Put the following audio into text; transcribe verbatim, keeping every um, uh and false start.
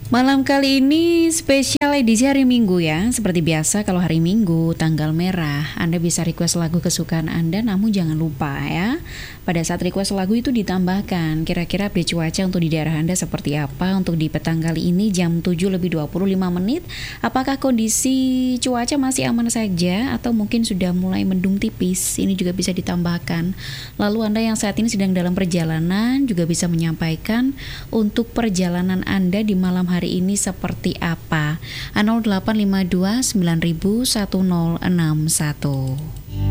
Malam kali ini spesial edisi hari Minggu ya. Seperti biasa kalau hari Minggu tanggal merah, Anda bisa request lagu kesukaan Anda, namun jangan lupa ya, pada saat request lagu itu ditambahkan kira-kira update cuaca untuk di daerah Anda seperti apa. Untuk di petang kali ini jam tujuh lebih dua puluh lima menit, apakah kondisi cuaca masih aman saja atau mungkin sudah mulai mendung tipis? Ini juga bisa ditambahkan. Lalu Anda yang saat ini sedang dalam perjalanan juga bisa menyampaikan untuk perjalanan Anda di malam hari ini seperti apa. nol delapan lima dua sembilan satu nol enam satu.